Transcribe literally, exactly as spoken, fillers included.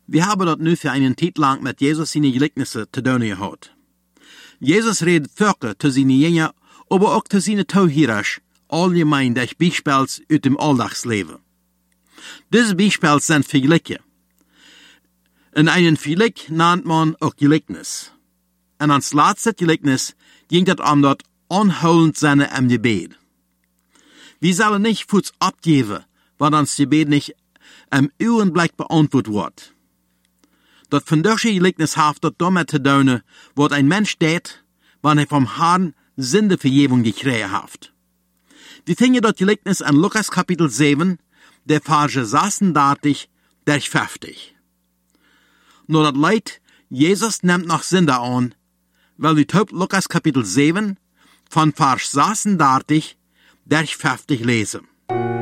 Wir haben dort nu für einen Zeit lang mit Jesus seine Gleichnisse zu tun gehabt. Jesus redet Völker zu seinen Jüngern, aber auch zu seinen Zuhörern, allgemein durch Beispiele aus dem Alltagsleben. Diese Beispiele sind Vergleiche. In einem Vergleich nennt man auch Gleichnis. Und ans letzte Gleichnis ging es um das anholend sein im Gebet. Wir sollen nicht Fuß abgeben, weil uns Gebet nicht im Augenblick beantwortet wird. Das von solchen Gleichnis hat das damit zu tun, was ein Mensch tät, wenn er vom Herrn Sündevergebung gekriegt hat. Wir finden das Gleichnis in Lukas Kapitel sieben, der Verse sechsunddreißig durch fünfzig. Nur das Leid, Jesus nimmt noch Sünde an, weil die Top Lukas Kapitel sieben von Vers sechsunddreißig durch fünfzig lesen.